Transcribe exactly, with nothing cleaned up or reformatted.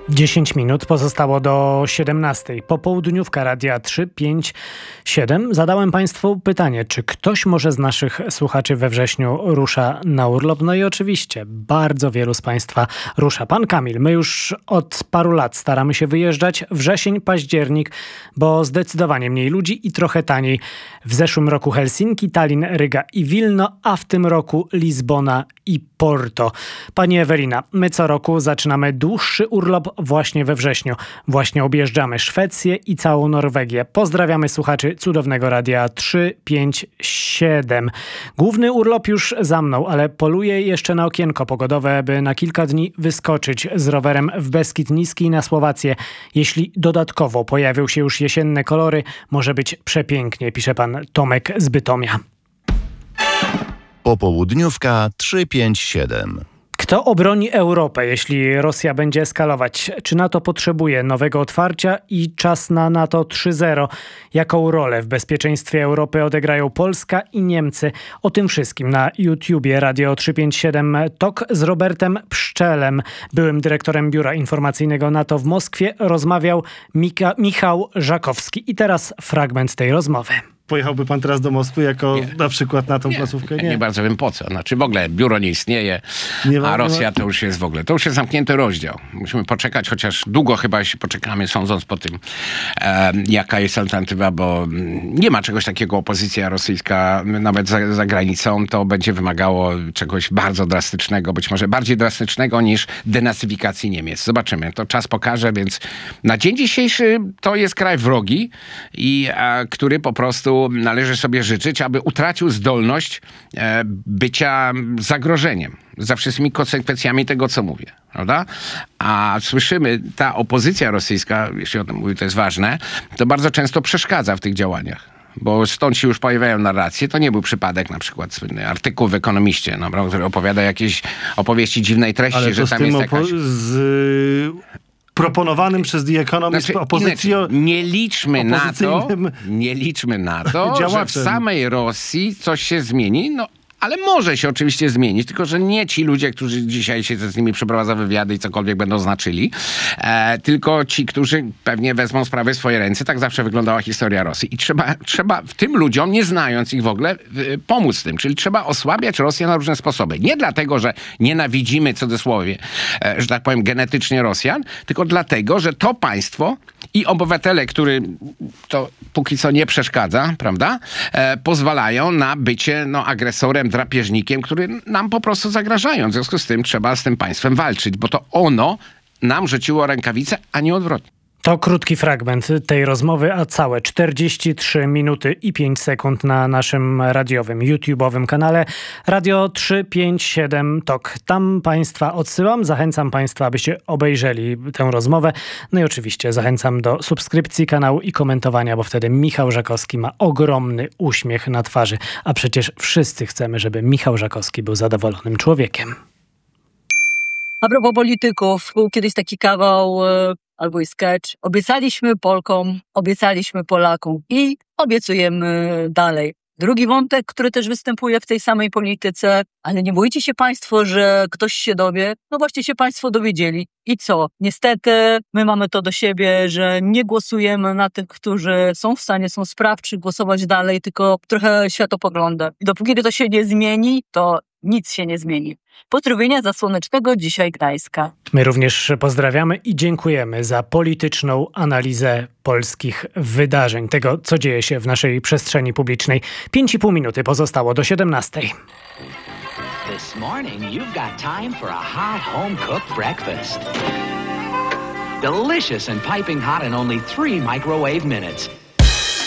dziesięć minut pozostało do siedemnastej. Popołudniówka Radia trzy pięć siedem. Zadałem Państwu pytanie, czy ktoś może z naszych słuchaczy we wrześniu rusza na urlop? No i oczywiście bardzo wielu z Państwa rusza. Pan Kamil, my już od paru lat staramy się wyjeżdżać wrzesień, październik, bo zdecydowanie mniej ludzi i trochę taniej. W zeszłym roku Helsinki, Tallin, Ryga i Wilno, a w tym roku Lizbona i Porto. Pani Ewelina, my co roku zaczynamy dłuższy urlop właśnie we wrześniu. Właśnie objeżdżamy Szwecję i całą Norwegię. Pozdrawiamy słuchaczy cudownego Radia trzy pięć siedem. Główny urlop już za mną, ale poluję jeszcze na okienko pogodowe, by na kilka dni wyskoczyć z rowerem w Beskid Niski na Słowację. Jeśli dodatkowo pojawią się już jesienne kolory, może być przepięknie, pisze pan Tomek z Bytomia. Popołudniówka trzy pięć siedem. Kto obroni Europę, jeśli Rosja będzie eskalować? Czy NATO potrzebuje nowego otwarcia i czas na NATO trzy zero? Jaką rolę w bezpieczeństwie Europy odegrają Polska i Niemcy? O tym wszystkim na YouTubie Radio trzysta pięćdziesiąt siedem Talk z Robertem Pszczelem, byłym dyrektorem Biura Informacyjnego NATO w Moskwie, rozmawiał Mika- Michał Żakowski. I teraz fragment tej rozmowy. Pojechałby pan teraz do Moskwy jako nie. na przykład na tą nie, placówkę? Nie. nie bardzo wiem po co. Znaczy w ogóle biuro nie istnieje, nie ma, a Rosja to już jest w ogóle, to już jest zamknięty rozdział. Musimy poczekać, chociaż długo chyba się poczekamy, sądząc po tym, e, jaka jest alternatywa, bo nie ma czegoś takiego, opozycja rosyjska, nawet za, za granicą, to będzie wymagało czegoś bardzo drastycznego, być może bardziej drastycznego niż denazyfikacji Niemiec. Zobaczymy, to czas pokaże, więc na dzień dzisiejszy to jest kraj wrogi, i a, który po prostu należy sobie życzyć, aby utracił zdolność e, bycia zagrożeniem za wszystkimi konsekwencjami tego, co mówię. Prawda? A słyszymy, ta opozycja rosyjska, jeśli o tym mówię, to jest ważne, to bardzo często przeszkadza w tych działaniach. Bo stąd się już pojawiają narracje. To nie był przypadek, na przykład słynny artykuł w Ekonomiście, no, który opowiada jakieś opowieści dziwnej treści, ale że tam jest jakaś... Opo- z... proponowanym przez The Economist znaczy, opozycją... Nie liczmy na to, nie liczmy na to, że w samej Rosji coś się zmieni, no ale może się oczywiście zmienić, tylko że nie ci ludzie, którzy dzisiaj się z nimi przeprowadza wywiady i cokolwiek będą znaczyli, e, tylko ci, którzy pewnie wezmą sprawy w swoje ręce. Tak zawsze wyglądała historia Rosji. I trzeba, trzeba w tym ludziom, nie znając ich w ogóle, y, pomóc tym. Czyli trzeba osłabiać Rosję na różne sposoby. Nie dlatego, że nienawidzimy, w cudzysłowie, e, że tak powiem, genetycznie Rosjan, tylko dlatego, że to państwo i obywatele, który to póki co nie przeszkadza, prawda, e, pozwalają na bycie no, agresorem, drapieżnikiem, który nam po prostu zagrażają. W związku z tym trzeba z tym państwem walczyć, bo to ono nam rzuciło rękawice, a nie odwrotnie. To krótki fragment tej rozmowy, a całe czterdzieści trzy minuty i pięć sekund na naszym radiowym, YouTube'owym kanale Radio trzysta pięćdziesiąt siedem Talk. Tam Państwa odsyłam, zachęcam Państwa, abyście obejrzeli tę rozmowę. No i oczywiście zachęcam do subskrypcji kanału i komentowania, bo wtedy Michał Żakowski ma ogromny uśmiech na twarzy. A przecież wszyscy chcemy, żeby Michał Żakowski był zadowolonym człowiekiem. A propos polityków, był kiedyś taki kawał e, albo i sketch. Obiecaliśmy Polkom, obiecaliśmy Polakom i obiecujemy dalej. Drugi wątek, który też występuje w tej samej polityce, ale nie boicie się Państwo, że ktoś się dowie? No właśnie się Państwo dowiedzieli. I co? Niestety my mamy to do siebie, że nie głosujemy na tych, którzy są w stanie, są sprawczy, głosować dalej, tylko trochę światopoglądem. I dopóki to się nie zmieni, to nic się nie zmieni. Pozdrowienia za słonecznego dzisiaj Gdańska. My również pozdrawiamy i dziękujemy za polityczną analizę polskich wydarzeń, tego, co dzieje się w naszej przestrzeni publicznej. Pięć i pół minuty pozostało do siedemnastej. This morning you've got time for a hot home-cooked breakfast. Delicious and piping hot in only three microwave minutes.